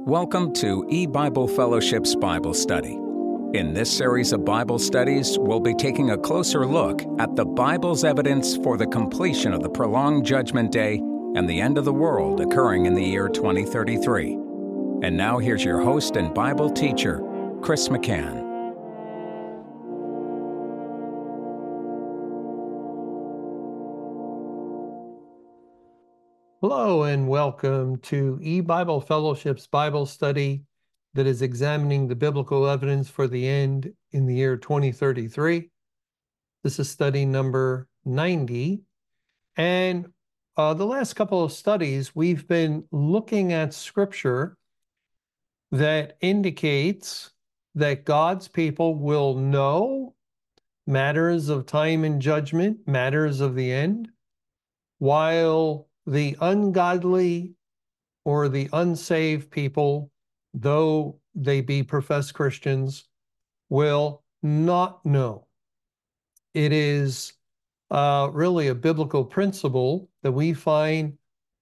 Welcome to E-Bible Fellowship's Bible Study. In this series of Bible studies, we'll be taking a closer look at the Bible's evidence for the completion of the prolonged Judgment Day and the end of the world occurring in the year 2033. And now here's your host and Bible teacher, Chris McCann. Hello and welcome to E-Bible Fellowship's Bible study that is examining the biblical evidence for the end in the year 2033. This is study number 90. And the last couple of studies, we've been looking at scripture that indicates that God's people will know matters of time and judgment, matters of the end, while the ungodly or the unsaved people, though they be professed Christians, will not know. It is really a biblical principle that we find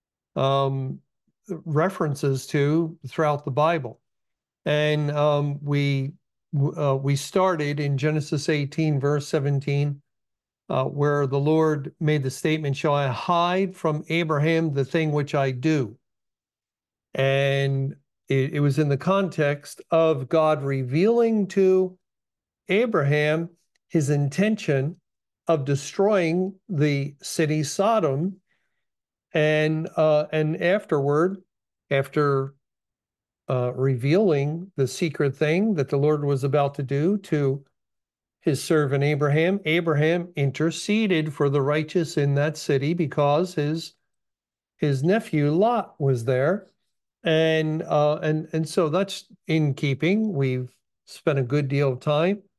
references to throughout the Bible. And we started in Genesis 18, verse 17, where the Lord made the statement, "Shall I hide from Abraham the thing which I do?" And it was in the context of God revealing to Abraham his intention of destroying the city Sodom. And afterward, after revealing the secret thing that the Lord was about to do to his servant Abraham, Abraham interceded for the righteous in that city because his nephew Lot was there. And so that's in keeping. We've spent a good deal of time